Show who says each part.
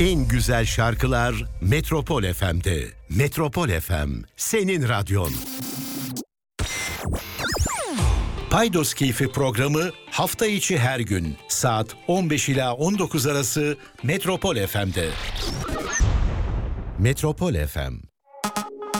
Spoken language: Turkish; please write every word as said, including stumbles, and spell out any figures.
Speaker 1: En güzel şarkılar Metropol F M'de. Metropol F M, senin radyon. Paydos Keyfi programı hafta içi her gün saat on beş ila on dokuz arası Metropol F M'de. Metropol F M,